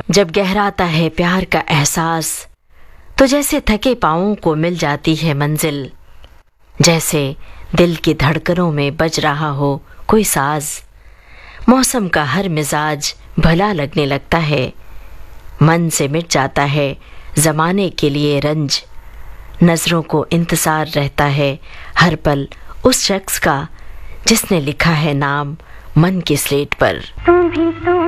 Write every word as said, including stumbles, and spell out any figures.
जब गहराता है प्यार का एहसास, तो जैसे थके पाँवों को मिल जाती है मंजिल, जैसे दिल की धड़कनों में बज रहा हो कोई साज। मौसम का हर मिजाज भला लगने लगता है, मन से मिट जाता है ज़माने के लिए रंज। नज़रों को इंतज़ार रहता है हर पल उस शख्स का, जिसने लिखा है नाम मन की स्लेट पर। तुम भी तो